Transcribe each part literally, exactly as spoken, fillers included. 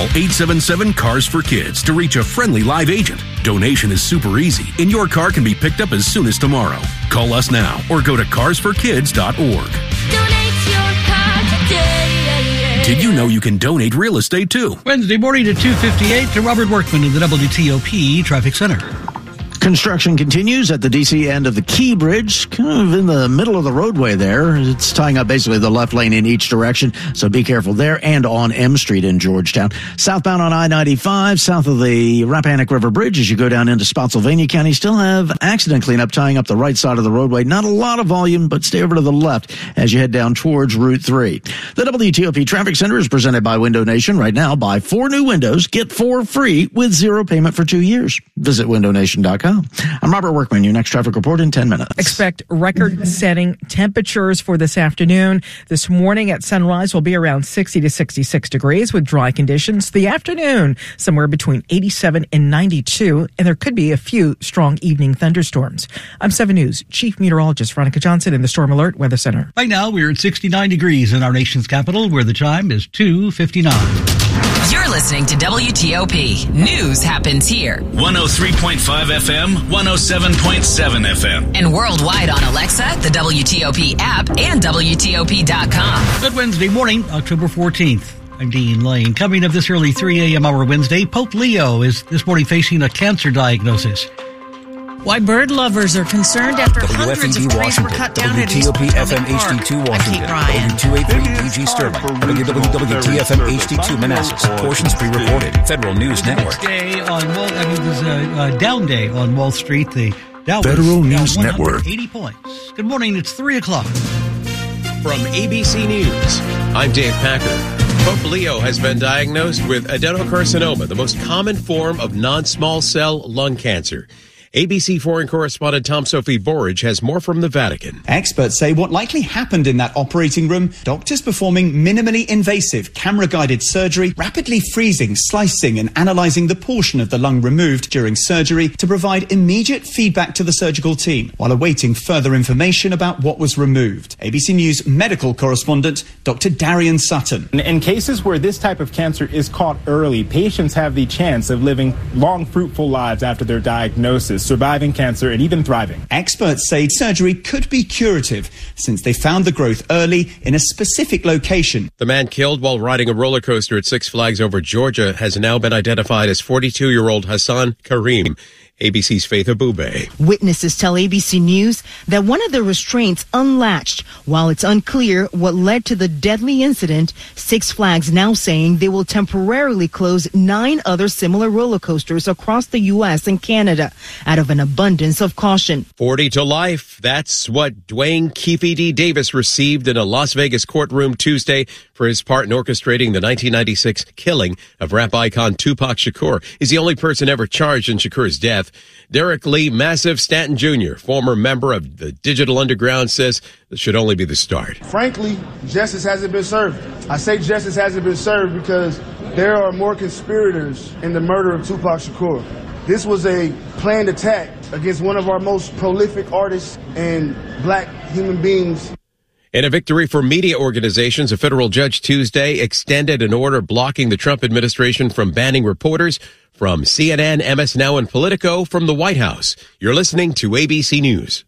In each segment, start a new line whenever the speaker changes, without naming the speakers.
Call eight seven seven, C A R S for Kids to reach a friendly live agent. Donation is super easy, and your car can be picked up as soon as tomorrow. Call us now or go to cars for kids dot org.
Donate your car today.
Did you know you can donate real estate too?
Wednesday morning at two fifty-eight to Robert Workman in the W T O P Traffic Center.
Construction continues at the D C end of the Key Bridge, kind of in the middle of the roadway there. It's tying up basically the left lane in each direction, so be careful there, and on M Street in Georgetown. Southbound on I ninety-five, south of the Rappahannock River Bridge, as you go down into Spotsylvania County, still have accident cleanup tying up the right side of the roadway. Not a lot of volume, but stay over to the left as you head down towards Route three. The W T O P Traffic Center is presented by Window Nation. Right now, buy four new windows, get four free with zero payment for two years. Visit window nation dot com. I'm Robert Workman. Your next traffic report in ten minutes.
Expect record-setting temperatures for this afternoon. This morning at sunrise will be around sixty to sixty-six degrees with dry conditions. The afternoon, somewhere between eighty-seven and ninety-two, and there could be a few strong evening thunderstorms. I'm seven News Chief Meteorologist Veronica Johnson in the Storm Alert Weather Center.
Right now, we're at sixty-nine degrees in our nation's capital, where the time is two fifty-nine.
You're listening to W T O P. News happens here.
one oh three point five F M, one oh seven point seven F M.
And worldwide on Alexa, the W T O P app, and W T O P dot com.
Good Wednesday morning, October fourteenth. I'm Dean Lane. Coming up this early three a.m. hour Wednesday, Pope Leo is this morning facing a cancer diagnosis.
Why bird lovers are concerned after hundreds of trees were cut down at East
W T O P F M H D two Washington, W two eighty-three D G Sterling, W W T F M H D two Manassas. Portions pre-recorded. Federal News Network.
Day on Wall, I mean, it was a, a down day on Wall Street. The Dow
Federal
was
News
down
Network.
eighty points. Good morning. It's three o'clock.
From A B C News, I'm Dave Packer. Pope Leo has been diagnosed with adenocarcinoma, the most common form of non-small cell lung cancer. A B C foreign correspondent Tom Sophie Borage has more from the Vatican.
Experts say what likely happened in that operating room, doctors performing minimally invasive camera-guided surgery, rapidly freezing, slicing and analysing the portion of the lung removed during surgery to provide immediate feedback to the surgical team while awaiting further information about what was removed. A B C News medical correspondent Doctor Darian Sutton.
In cases where this type of cancer is caught early, patients have the chance of living long, fruitful lives after their diagnosis, surviving cancer and even thriving.
Experts say surgery could be curative since they found the growth early in a specific location.
The man killed while riding a roller coaster at Six Flags over Georgia has now been identified as forty-two-year-old Hassan Karim. A B C's Faith Abube.
Witnesses tell A B C News that one of the restraints unlatched. While it's unclear what led to the deadly incident, Six Flags now saying they will temporarily close nine other similar roller coasters across the U S and Canada out of an abundance of caution.
forty to life. That's what Dwayne Keefe D. Davis received in a Las Vegas courtroom Tuesday for his part in orchestrating the nineteen ninety-six killing of rap icon Tupac Shakur. He's the only person ever charged in Shakur's death. Derek Lee Massive Stanton Junior, former member of the Digital Underground, says this should only be the start.
Frankly, justice hasn't been served. I say justice hasn't been served because there are more conspirators in the murder of Tupac Shakur. This was a planned attack against one of our most prolific artists and black human beings.
In a victory for media organizations, a federal judge Tuesday extended an order blocking the Trump administration from banning reporters from C N N, M S Now, and Politico from the White House. You're listening to A B C News.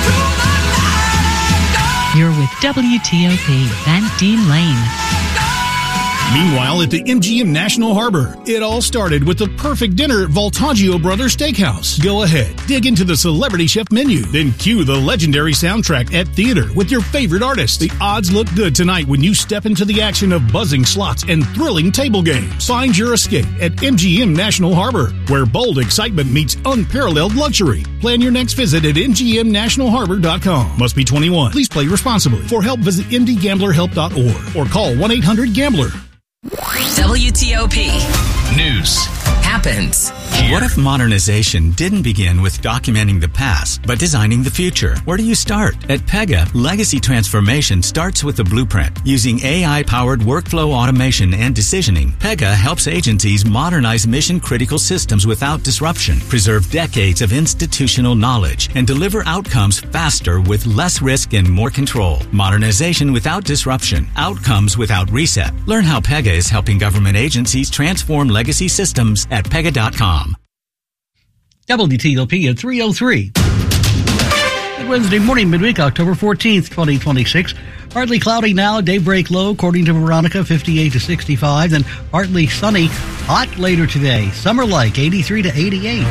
You're with W T O P and Dean Lane.
Meanwhile, at the M G M National Harbor, it all started with the perfect dinner at Voltaggio Brothers Steakhouse. Go ahead, dig into the celebrity chef menu, then cue the legendary soundtrack at theater with your favorite artists. The odds look good tonight when you step into the action of buzzing slots and thrilling table games. Find your escape at M G M National Harbor, where bold excitement meets unparalleled luxury. Plan your next visit at M G M national harbor dot com. Must be twenty-one. Please play responsibly. For help, visit M D gambler help dot org or call one eight hundred gambler.
W T O P
News
happens.
What if modernization didn't begin with documenting the past, but designing the future? Where do you start? At Pega, legacy transformation starts with the blueprint. Using A I-powered workflow automation and decisioning, Pega helps agencies modernize mission-critical systems without disruption, preserve decades of institutional knowledge, and deliver outcomes faster with less risk and more control. Modernization without disruption. Outcomes without reset. Learn how Pega is helping government agencies transform legacy systems at pega dot com.
W T O P at three oh three. Good Wednesday morning, midweek, October fourteenth, twenty twenty-six. Partly cloudy now, daybreak low, according to Veronica, fifty-eight to sixty-five. Then partly sunny, hot later today. Summer-like, eighty-three to eighty-eight.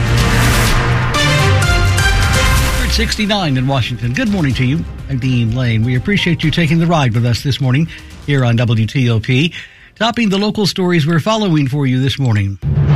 We're at sixty-nine in Washington. Good morning to you. I'm Dean Lane. We appreciate you taking the ride with us this morning here on W T O P. Topping the local stories we're following for you this morning.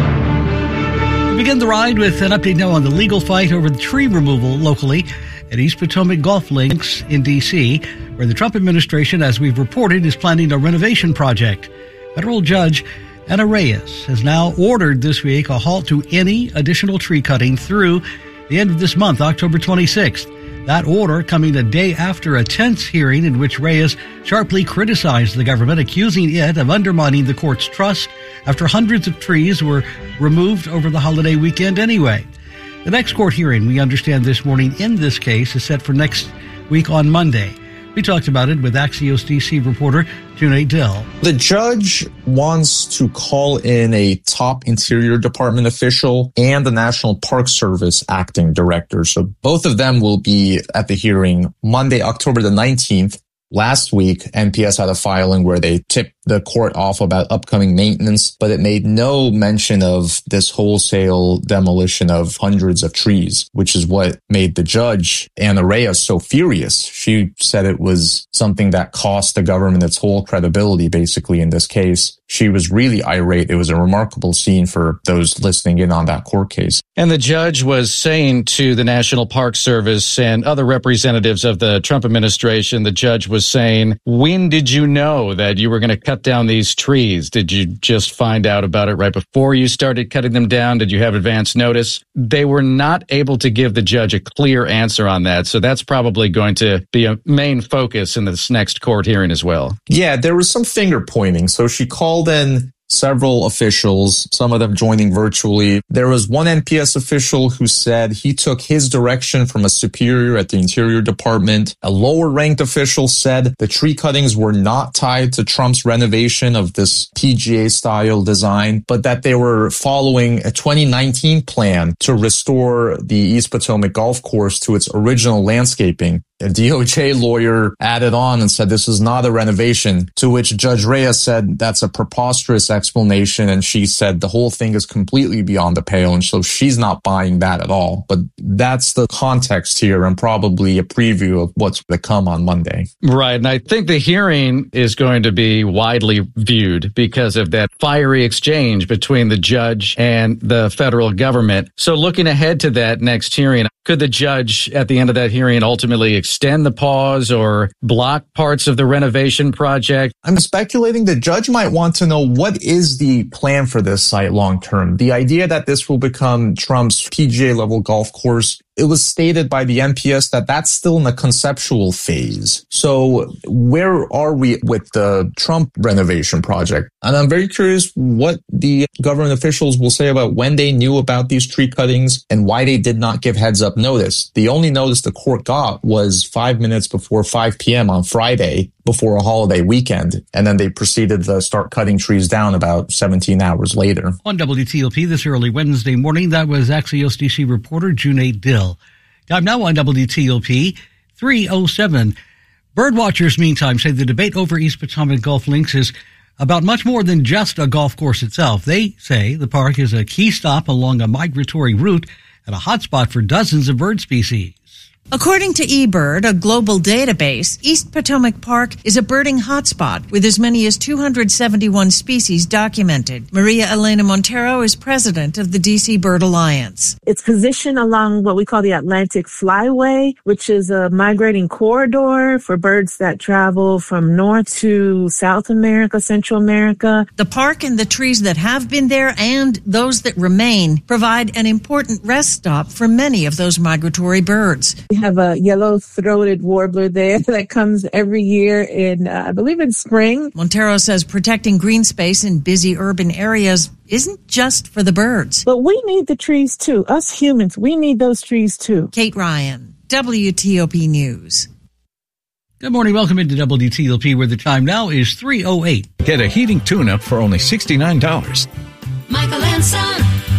We begin the ride with an update now on the legal fight over the tree removal locally at East Potomac Golf Links in D C, where the Trump administration, as we've reported, is planning a renovation project. Federal Judge Anna Reyes has now ordered this week a halt to any additional tree cutting through the end of this month, October twenty-sixth. That order coming a day after a tense hearing in which Reyes sharply criticized the government, accusing it of undermining the court's trust after hundreds of trees were removed over the holiday weekend anyway. The next court hearing, we understand this morning in this case, is set for next week on Monday. We talked about it with Axios D C reporter Junaid Dill.
The judge wants to call in a top Interior Department official and the National Park Service acting director. So both of them will be at the hearing Monday, October the nineteenth. Last week, N P S had a filing where they tipped the court off about upcoming maintenance, but it made no mention of this wholesale demolition of hundreds of trees, which is what made the judge, Anna Reyes, so furious. She said it was something that cost the government its whole credibility, basically, in this case. She was really irate. It was a remarkable scene for those listening in on that court case.
And the judge was saying to the National Park Service and other representatives of the Trump administration, the judge was saying, when did you know that you were going to cut down these trees? Did you just find out about it right before you started cutting them down? Did you have advance notice? They were not able to give the judge a clear answer on that. So that's probably going to be a main focus in this next court hearing as well.
Yeah, there was some finger pointing. So she called in several officials, some of them joining virtually. There was one N P S official who said he took his direction from a superior at the Interior Department. A lower-ranked official said the tree cuttings were not tied to Trump's renovation of this P G A-style design, but that they were following a twenty nineteen plan to restore the East Potomac Golf Course to its original landscaping. A D O J lawyer added on and said this is not a renovation, to which Judge Reyes said that's a preposterous explanation, and she said the whole thing is completely beyond the pale, and so she's not buying that at all. But that's the context here and probably a preview of what's to come on Monday.
Right, and I think the hearing is going to be widely viewed because of that fiery exchange between the judge and the federal government. So looking ahead to that next hearing, could the judge at the end of that hearing ultimately extend the pause or block parts of the renovation project?
I'm speculating the judge might want to know what is the plan for this site long term. The idea that this will become Trump's P G A level golf course, it was stated by the N P S that that's still in the conceptual phase. So where are we with the Trump renovation project? And I'm very curious what the government officials will say about when they knew about these tree cuttings and why they did not give heads up notice. The only notice the court got was five minutes before five p.m. on Friday, before a holiday weekend. And then they proceeded to start cutting trees down about seventeen hours later.
On W T O P this early Wednesday morning, that was Axios D C reporter Junaid Dill. Time now on W T O P, three oh seven. Birdwatchers, meantime, say the debate over East Potomac Golf Links is about much more than just a golf course itself. They say the park is a key stop along a migratory route and a hotspot for dozens of bird species.
According to eBird, a global database, East Potomac Park is a birding hotspot with as many as two hundred seventy-one species documented. Maria Elena Montero is president of the D C Bird Alliance.
It's positioned along what we call the Atlantic Flyway, which is a migrating corridor for birds that travel from North to South America, Central America.
The park and the trees that have been there and those that remain provide an important rest stop for many of those migratory birds.
We have a yellow-throated warbler there that comes every year in, uh, I believe, in spring.
Montero says protecting green space in busy urban areas isn't just for the birds.
But we need the trees, too. Us humans, we need those trees, too.
Kate Ryan, W T O P News.
Good morning. Welcome into W T O P, where the time now is three oh eight.
Get a heating tune-up for only sixty-nine dollars.
Michael and Son.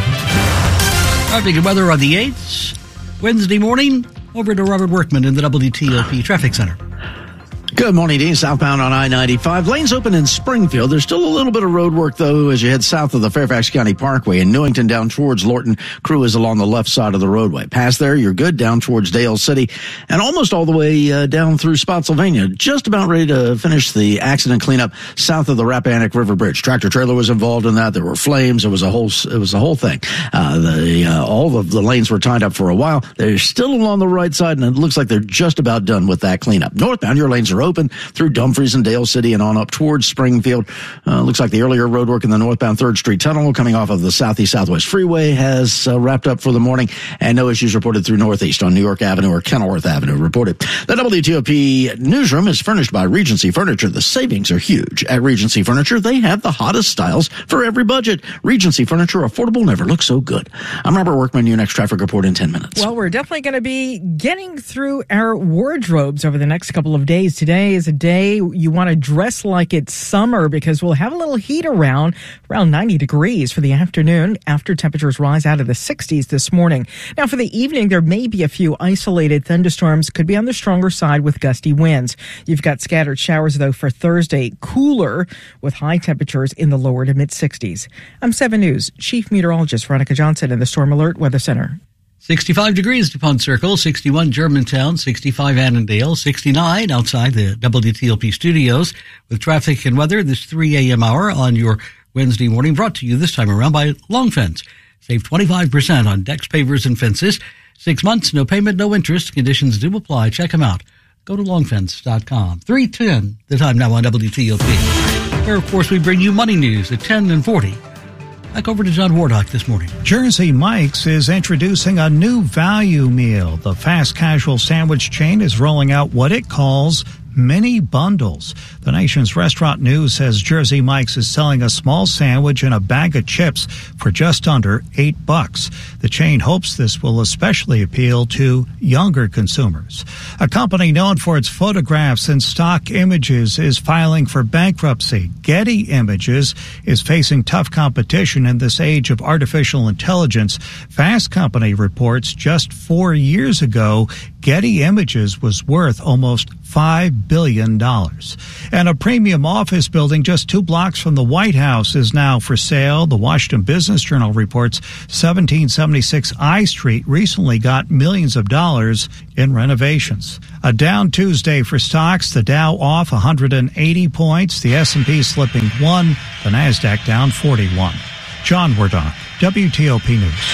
Traffic and weather on the eights. Wednesday morning, over to Robert Workman in the W T O P Traffic Center.
Good morning, Dean. Southbound on I ninety-five. Lanes open in Springfield. There's still a little bit of road work, though, as you head south of the Fairfax County Parkway. In Newington down towards Lorton, crew is along the left side of the roadway. Past there, you're good down towards Dale City and almost all the way uh, down through Spotsylvania. Just about ready to finish the accident cleanup south of the Rappahannock River Bridge. Tractor trailer was involved in that. There were flames. It was a whole, it was a whole thing. Uh, the, uh, all of the lanes were tied up for a while. They're still along the right side, and it looks like they're just about done with that cleanup. Northbound, your lanes are open through Dumfries and Dale City and on up towards Springfield. Uh, looks like the earlier road work in the northbound third Street Tunnel coming off of the Southeast Southwest Freeway has uh, wrapped up for the morning, and no issues reported through Northeast on New York Avenue or Kenilworth Avenue reported. The W T O P newsroom is furnished by Regency Furniture. The savings are huge at Regency Furniture. They have the hottest styles for every budget. Regency Furniture, affordable, never looks so good. I'm Robert Workman, your next traffic report in ten minutes.
Well, we're definitely going to be getting through our wardrobes over the next couple of days. Today is a day you want to dress like it's summer because we'll have a little heat around, around ninety degrees for the afternoon after temperatures rise out of the sixties this morning. Now, for the evening, there may be a few isolated thunderstorms. Could be on the stronger side with gusty winds. You've got scattered showers, though, for Thursday. Cooler with high temperatures in the lower to mid-sixties. I'm seven News Chief Meteorologist Veronica Johnson in the Storm Alert Weather Center.
sixty-five degrees DuPont Circle, sixty-one Germantown, sixty-five Annandale, sixty-nine outside the W T O P studios. With traffic and weather this three a.m. hour on your Wednesday morning, brought to you this time around by Long Fence. Save twenty-five percent on decks, pavers, and fences. Six months, no payment, no interest. Conditions do apply. Check them out. Go to long fence dot com. three ten, the time now on W T O P. Where, of course, we bring you money news at ten and forty. Back over to John Wardock this morning.
Jersey Mike's is introducing a new value meal. The fast casual sandwich chain is rolling out what it calls mini bundles. The nation's restaurant news says Jersey Mike's is selling a small sandwich and a bag of chips for just under eight bucks. The chain hopes this will especially appeal to younger consumers. A company known for its photographs and stock images is filing for bankruptcy. Getty Images is facing tough competition in this age of artificial intelligence. Fast Company reports just four years ago, Getty Images was worth almost five billion dollars. And a premium office building just two blocks from the White House is now for sale. The Washington Business Journal reports seventeen seventy-six I Street recently got millions of dollars in renovations. A down Tuesday for stocks. The Dow off one hundred eighty points. The S and P slipping one. The NASDAQ down forty-one. John Wardock, W T O P News.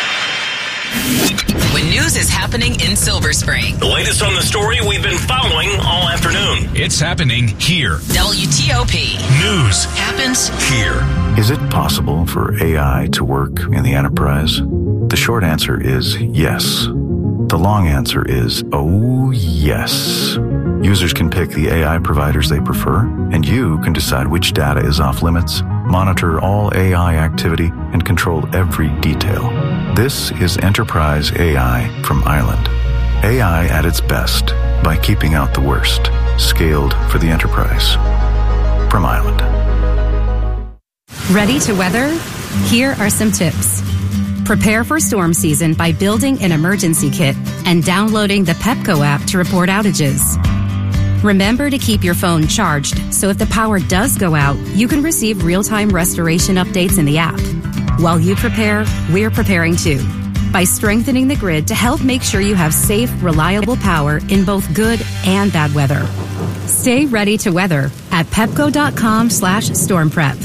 When news is happening in Silver Spring.
The latest on the story we've been following all afternoon. It's happening here.
W T O P.
News
happens
here.
Is it possible for A I to work in the enterprise? The short answer is yes. The long answer is, oh, yes. Users can pick the A I providers they prefer, and you can decide which data is off limits, monitor all A I activity, and control every detail. This is Enterprise A I from Island. A I at its best by keeping out the worst. Scaled for the enterprise. From Island.
Ready to weather? Here are some tips. Prepare for storm season by building an emergency kit and downloading the Pepco app to report outages. Remember to keep your phone charged so if the power does go out, you can receive real-time restoration updates in the app. While you prepare, we're preparing too. by strengthening the grid to help make sure you have safe, reliable power in both good and bad weather. Stay ready to weather at pepco.com slash storm prep.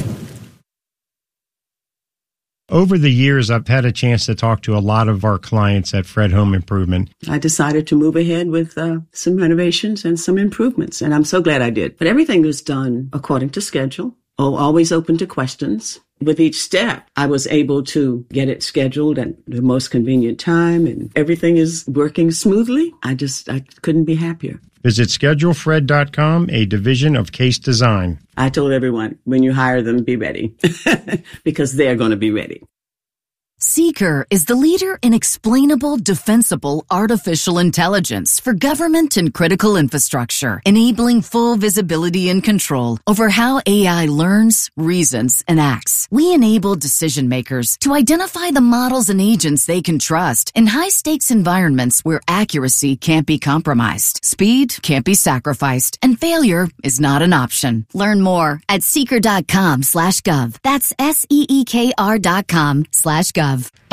Over the years, I've had a chance to talk to a lot of our clients at Fred Home Improvement.
I decided to move ahead with uh, some renovations and some improvements, and I'm so glad I did. But everything was done according to schedule. Oh, always open to questions. With each step, I was able to get it scheduled at the most convenient time, and everything is working smoothly. I just, I couldn't be happier.
Visit schedule fred dot com, a division of Case Design.
I told everyone, when you hire them, be ready, because they're going to be ready.
Seeker is the leader in explainable, defensible artificial intelligence for government and critical infrastructure, enabling full visibility and control over how A I learns, reasons, and acts. We enable decision makers to identify the models and agents they can trust in high-stakes environments where accuracy can't be compromised, speed can't be sacrificed, and failure is not an option. Learn more at seeker.com slash gov. That's S-E-E-K-R dot com slash gov.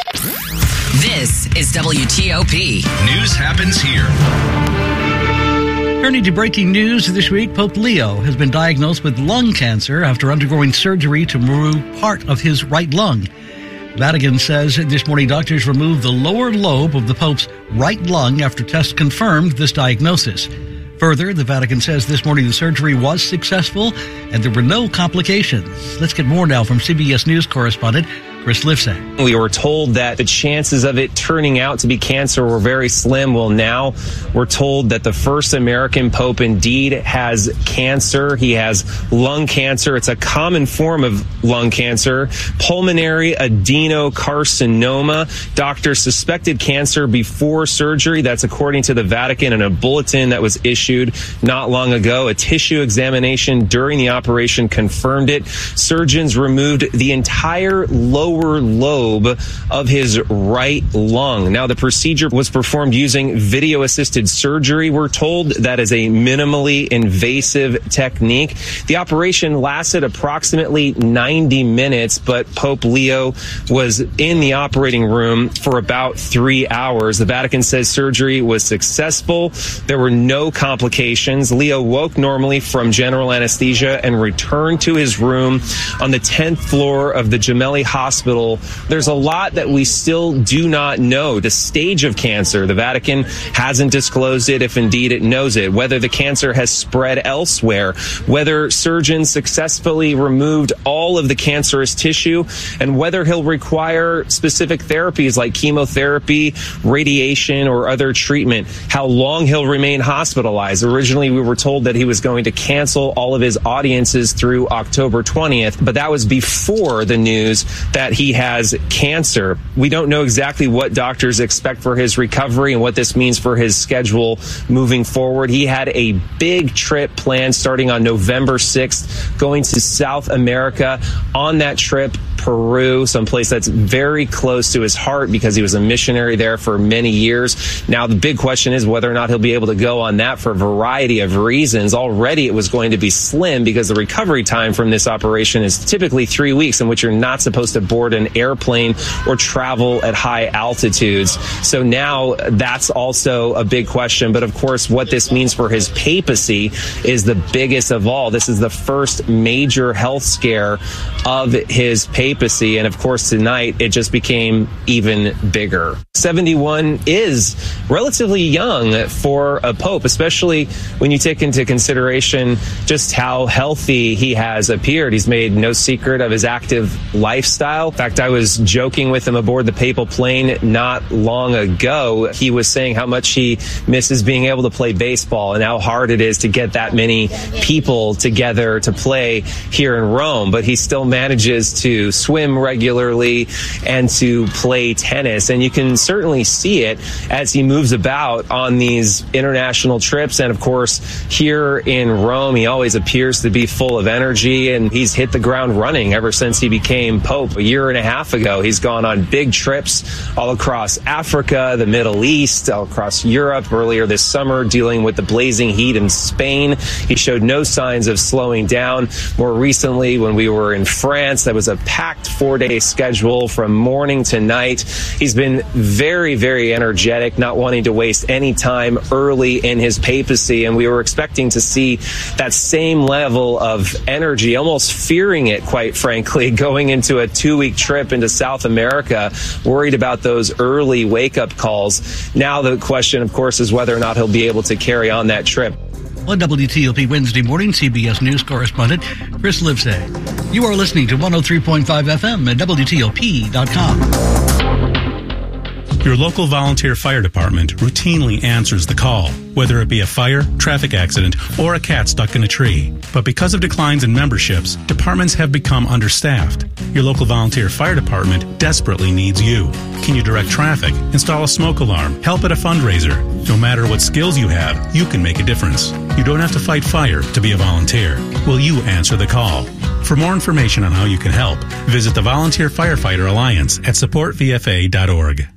This is W T O P.
News happens here.
Turning to breaking news this week, Pope Leo has been diagnosed with lung cancer after undergoing surgery to remove part of his right lung. Vatican says this morning doctors removed the lower lobe of the Pope's right lung after tests confirmed this diagnosis. Further, the Vatican says this morning the surgery was successful and there were no complications. Let's get more now from C B S News correspondent Chris Lifsack.
We were told that the chances of it turning out to be cancer were very slim. Well, now we're told that the first American pope indeed has cancer. He has lung cancer. It's a common form of lung cancer, pulmonary adenocarcinoma. Doctors suspected cancer before surgery. That's according to the Vatican in a bulletin that was issued not long ago. A tissue examination during the operation confirmed it. Surgeons removed the entire lower lobe of his right lung. Now, the procedure was performed using video-assisted surgery, we're told. That is a minimally invasive technique. The operation lasted approximately ninety minutes, but Pope Leo was in the operating room for about three hours. The Vatican says surgery was successful. There were no complications. Leo woke normally from general anesthesia and returned to his room on the tenth floor of the Gemelli Hospital. There's a lot that we still do not know. The stage of cancer, the Vatican hasn't disclosed it, if indeed it knows it, whether the cancer has spread elsewhere, whether surgeons successfully removed all of the cancerous tissue, and whether he'll require specific therapies like chemotherapy, radiation, or other treatment, how long he'll remain hospitalized. Originally, we were told that he was going to cancel all of his audiences through October twentieth, but that was before the news that he has cancer. We don't know exactly what doctors expect for his recovery and what this means for his schedule moving forward. He had a big trip planned starting on November sixth, going to South America. On that trip, Peru, someplace that's very close to his heart because he was a missionary there for many years. Now, the big question is whether or not he'll be able to go on that for a variety of reasons. Already, it was going to be slim because the recovery time from this operation is typically three weeks in which you're not supposed to board an airplane or travel at high altitudes. So now that's also a big question. But of course, what this means for his papacy is the biggest of all. This is the first major health scare of his papacy. And of course, tonight it just became even bigger. seventy-one is relatively young for a pope, especially when you take into consideration just how healthy he has appeared. He's made no secret of his active lifestyle. In fact, I was joking with him aboard the papal plane not long ago. He was saying how much he misses being able to play baseball and how hard it is to get that many people together to play here in Rome. But he still manages to swim regularly and to play tennis. And you can certainly see it as he moves about on these international trips. And of course, here in Rome, he always appears to be full of energy, and he's hit the ground running ever since he became Pope a year and a half ago. He's gone on big trips all across Africa, the Middle East, all across Europe earlier this summer, dealing with the blazing heat in Spain. He showed no signs of slowing down. More recently, when we were in France, that was a packed packed four-day schedule from morning to night. He's been very, very energetic, not wanting to waste any time early in his papacy, and we were expecting to see that same level of energy, almost fearing it, quite frankly, going into a two-week trip into South America, worried about those early wake-up calls. Now the question, of course, is whether or not he'll be able to carry on that trip.
On W T O P Wednesday morning, C B S News correspondent Chris Livesay. You are listening to one oh three point five F M at W T O P dot com.
Your local volunteer fire department routinely answers the call, whether it be a fire, traffic accident, or a cat stuck in a tree. But because of declines in memberships, departments have become understaffed. Your local volunteer fire department desperately needs you. Can you direct traffic, install a smoke alarm, help at a fundraiser? No matter what skills you have, you can make a difference. You don't have to fight fire to be a volunteer. Will you answer the call? For more information on how you can help, visit the Volunteer Firefighter Alliance at support v f a dot org.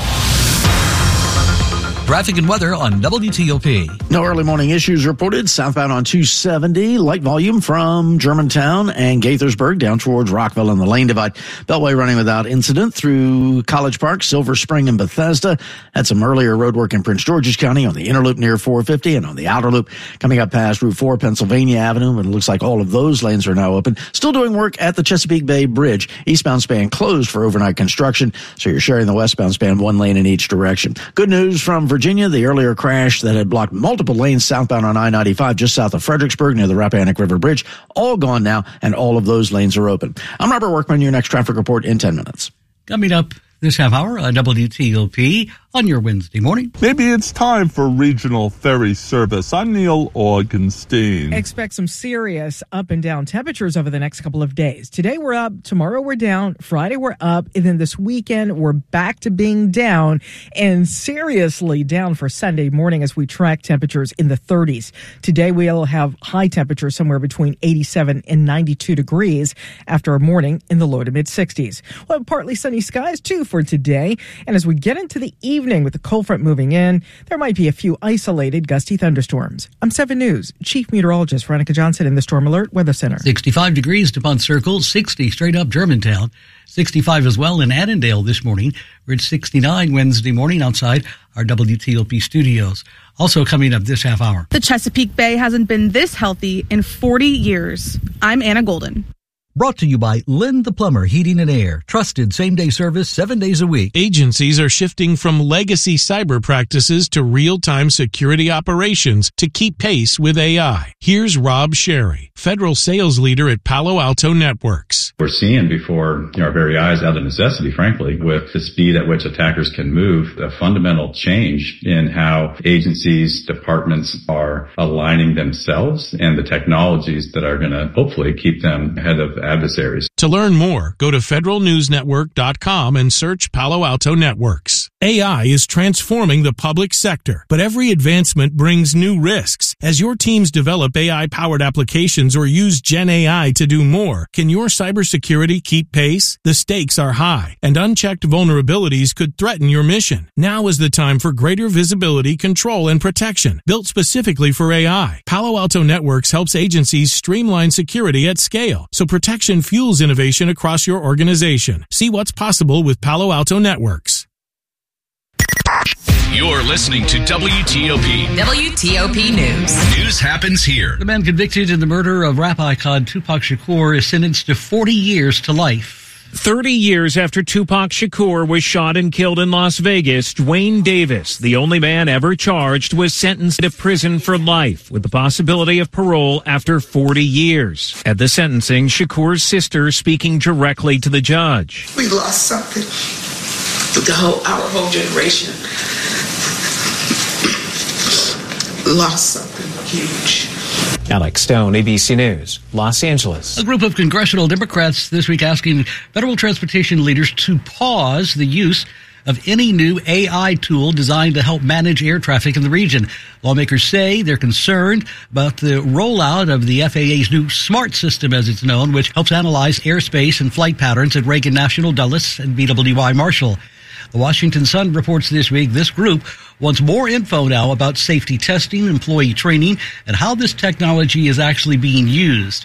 Traffic and weather on W T O P.
No early morning issues reported. Southbound on two seventy. Light volume from Germantown and Gaithersburg down towards Rockville and the Lane Divide. Beltway running without incident through College Park, Silver Spring, and Bethesda. Had some earlier road work in Prince George's County on the inner loop near four fifty and on the outer loop coming up past Route four, Pennsylvania Avenue. And it looks like all of those lanes are now open. Still doing work at the Chesapeake Bay Bridge. Eastbound span closed for overnight construction. So you're sharing the westbound span one lane in each direction. Good news from Virginia. Virginia, the earlier crash that had blocked multiple lanes southbound on I ninety-five just south of Fredericksburg near the Rappahannock River Bridge, all gone now, and all of those lanes are open. I'm Robert Workman, your next traffic report in ten minutes.
Coming up this half hour on W T O P on your Wednesday morning.
Maybe it's time for regional ferry service. I'm Neil Augenstein.
Expect some serious up and down temperatures over the next couple of days. Today we're up, tomorrow we're down, Friday we're up, and then this weekend we're back to being down and seriously down for Sunday morning as we track temperatures in the thirties. Today we'll have high temperatures somewhere between eighty-seven and ninety-two degrees after a morning in the low to mid sixties. We'll have partly sunny skies too for today, and as we get into the evening with the cold front moving in, there might be a few isolated gusty thunderstorms. I'm seven News Chief Meteorologist Veronica Johnson in the Storm Alert Weather Center.
sixty-five degrees to Punt Circle, sixty straight up Germantown, sixty-five as well in Annandale this morning. We're at sixty-nine Wednesday morning outside our W T O P studios. Also coming up this half hour.
The Chesapeake Bay hasn't been this healthy in forty years. I'm Anna Golden.
Brought to you by Lynn the Plumber Heating and Air. Trusted same-day service seven days a week.
Agencies are shifting from legacy cyber practices to real-time security operations to keep pace with A I. Here's Rob Sherry, federal sales leader at Palo Alto Networks.
We're seeing before our very eyes, out of necessity, frankly, with the speed at which attackers can move, a fundamental change in how agencies, departments are aligning themselves and the technologies that are going to hopefully keep them ahead of adversaries.
To learn more, go to federal news network dot com and search Palo Alto Networks. A I is transforming the public sector, but every advancement brings new risks. As your teams develop A I-powered applications or use Gen A I to do more, can your cybersecurity keep pace? The stakes are high, and unchecked vulnerabilities could threaten your mission. Now is the time for greater visibility, control, and protection. Built specifically for A I, Palo Alto Networks helps agencies streamline security at scale, so protection fuels innovation across your organization. See what's possible with Palo Alto Networks.
You're listening to W T O P.
W T O P News.
News happens here.
The man convicted in the murder of rap icon Tupac Shakur is sentenced to forty years to life.
thirty years after Tupac Shakur was shot and killed in Las Vegas, Dwayne Davis, the only man ever charged, was sentenced to prison for life with the possibility of parole after forty years. At the sentencing, Shakur's sister speaking directly to the judge.
We lost something. The whole, our whole generation lost something huge.
Alex Stone, A B C News, Los Angeles.
A group of congressional Democrats this week asking federal transportation leaders to pause the use of any new A I tool designed to help manage air traffic in the region. Lawmakers say they're concerned about the rollout of the F A A's new SMART system, as it's known, which helps analyze airspace and flight patterns at Reagan National, Dulles, and B W I Marshall. The Washington Sun reports this week this group wants more info now about safety testing, employee training, and how this technology is actually being used.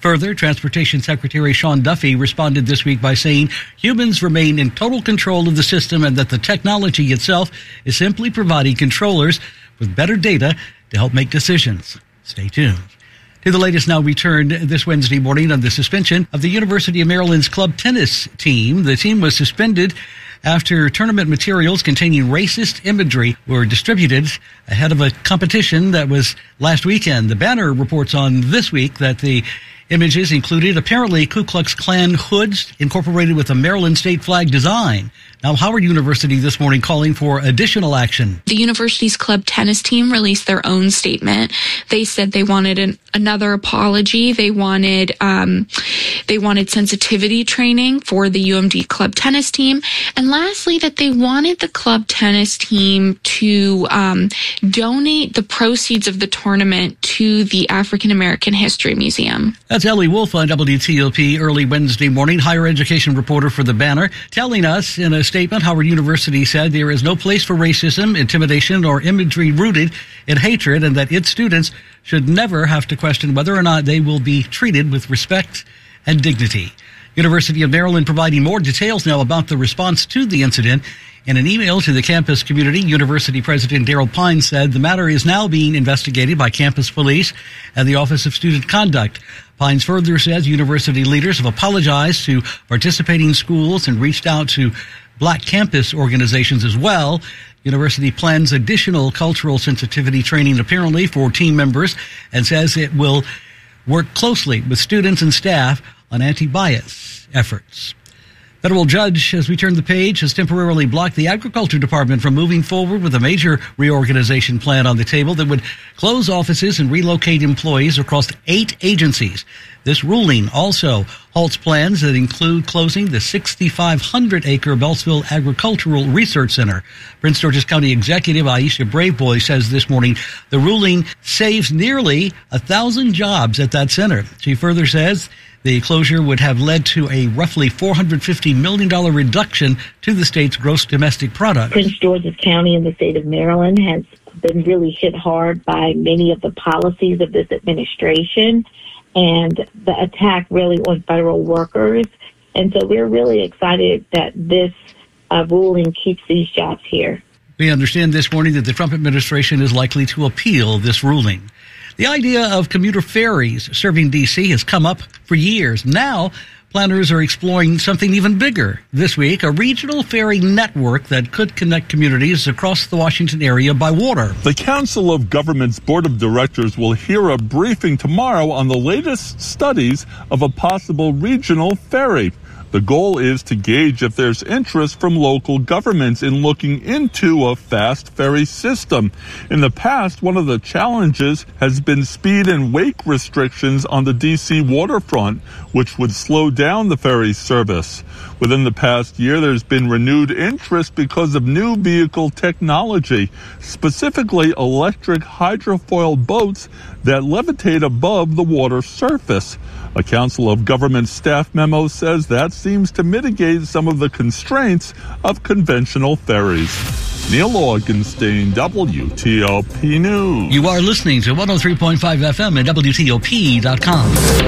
Further, Transportation Secretary Sean Duffy responded this week by saying humans remain in total control of the system and that the technology itself is simply providing controllers with better data to help make decisions. Stay tuned. To the latest now, we turned this Wednesday morning on the suspension of the University of Maryland's club tennis team. The team was suspended after tournament materials containing racist imagery were distributed ahead of a competition that was last weekend. The Banner reports on this week that the images included apparently Ku Klux Klan hoods incorporated with a Maryland state flag design. Now, Howard University this morning calling for additional action.
The university's club tennis team released their own statement. They said they wanted an, another apology. They wanted um, they wanted sensitivity training for the U M D club tennis team, and lastly, that they wanted the club tennis team to um, donate the proceeds of the tournament to the African American History Museum.
That's Ellie Wolf on W T O P early Wednesday morning, higher education reporter for the Banner, telling us in a statement, Howard University said there is no place for racism, intimidation, or imagery rooted in hatred, and that its students should never have to question whether or not they will be treated with respect and dignity. University of Maryland providing more details now about the response to the incident. In an email to the campus community, University President Daryl Pine said the matter is now being investigated by campus police and the Office of Student Conduct. Pines further says university leaders have apologized to participating schools and reached out to Black campus organizations as well. University plans additional cultural sensitivity training apparently for team members and says it will work closely with students and staff on anti-bias efforts. Federal judge, as we turn the page, has temporarily blocked the Agriculture Department from moving forward with a major reorganization plan on the table that would close offices and relocate employees across eight agencies. This ruling also halts plans that include closing the six thousand five hundred acre Beltsville Agricultural Research Center. Prince George's County Executive Aisha Braveboy says this morning the ruling saves nearly a thousand jobs at that center. She further says the closure would have led to a roughly four hundred fifty million dollars reduction to the state's gross domestic product.
Prince George's County in the state of Maryland has been really hit hard by many of the policies of this administration and the attack really on federal workers. And so we're really excited that this uh, ruling keeps these jobs here.
We understand this morning that the Trump administration is likely to appeal this ruling. The idea of commuter ferries serving D C has come up for years. Now, planners are exploring something even bigger. This week, a regional ferry network that could connect communities across the Washington area by water.
The Council of Governments Board of Directors will hear a briefing tomorrow on the latest studies of a possible regional ferry. The goal is to gauge if there's interest from local governments in looking into a fast ferry system. In the past, one of the challenges has been speed and wake restrictions on the D C waterfront, which would slow down the ferry service. Within the past year, there's been renewed interest because of new vehicle technology, specifically electric hydrofoil boats that levitate above the water surface. A Council of Government staff memo says that seems to mitigate some of the constraints of conventional ferries. Neil Augenstein, W T O P News.
You are listening to one oh three point five F M at W T O P dot com.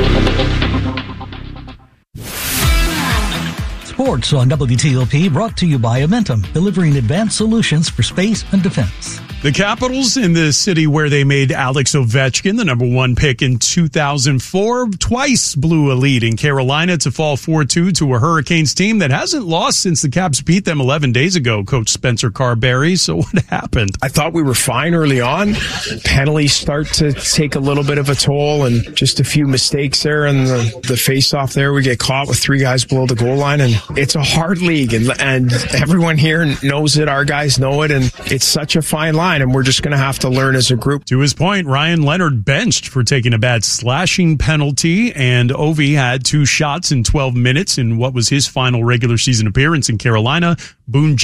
Sports on W T O P brought to you by Amentum, delivering advanced solutions for space and defense.
The Capitals, in the city where they made Alex Ovechkin the number one pick in two thousand four, twice blew a lead in Carolina to fall four two to a Hurricanes team that hasn't lost since the Caps beat them eleven days ago, Coach Spencer Carberry. So what happened?
I thought we were fine early on. Penalties start to take a little bit of a toll, and just a few mistakes there. And the, the face-off there, we get caught with three guys below the goal line. And it's a hard league, and, and everyone here knows it. Our guys know it, and it's such a fine line. And we're just going to have to learn as a group.
To his point, Ryan Leonard benched for taking a bad slashing penalty, and Ovi had two shots in twelve minutes in what was his final regular season appearance in Carolina. Boone Jenner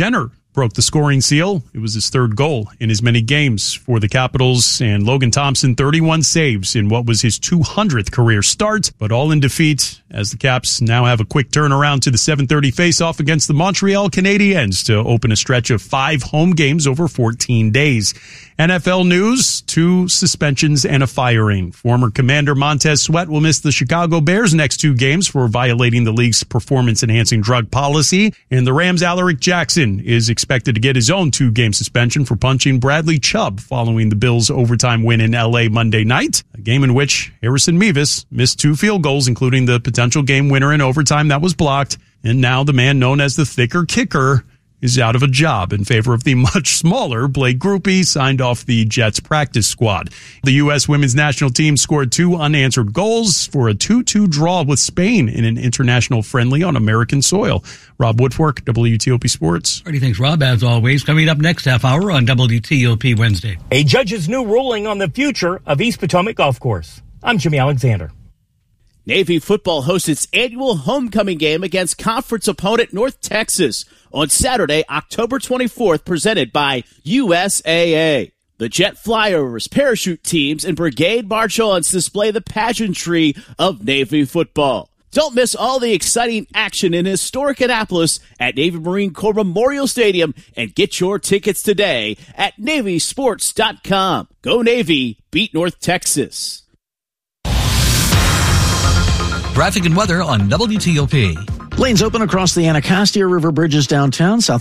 broke the scoring seal. It was his third goal in as many games for the Capitals, and Logan Thompson, thirty-one saves in what was his two hundredth career start, but all in defeat as the Caps now have a quick turnaround to the seven thirty face-off against the Montreal Canadiens to open a stretch of five home games over fourteen days. N F L news, two suspensions and a firing. Former Commander Montez Sweat will miss the Chicago Bears' next two games for violating the league's performance-enhancing drug policy, and the Rams' Alaric Jackson is expected to get his own two-game suspension for punching Bradley Chubb following the Bills' overtime win in L A Monday night, a game in which Harrison Mevis missed two field goals, including the potential game winner in overtime that was blocked, and now the man known as the thicker kicker is out of a job in favor of the much smaller Blake Grupe, signed off the Jets practice squad. The U S women's national team scored two unanswered goals for a two two draw with Spain in an international friendly on American soil. Rob Woodfork, W T O P Sports.
Alrighty, thanks, Rob. As always, coming up next half hour on W T O P Wednesday.
A judge's new ruling on the future of East Potomac Golf Course. I'm Jimmy Alexander.
Navy football hosts its annual homecoming game against conference opponent North Texas on Saturday, October twenty-fourth, presented by U S A A. The jet flyovers, parachute teams, and brigade march-ons display the pageantry of Navy football. Don't miss all the exciting action in historic Annapolis at Navy Marine Corps Memorial Stadium and get your tickets today at Navy Sports dot com. Go Navy, beat North Texas.
Traffic and weather on W T O P.
Lanes open across the Anacostia River bridges downtown. South